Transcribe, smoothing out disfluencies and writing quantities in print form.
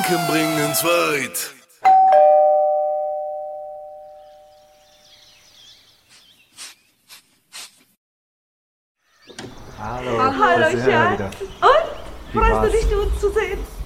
Gedanken bringen uns weit. Hallo. Hallo, da sind wir Schatz. wieder. Und? Wie Freust war's? du dich, uns zu sehen?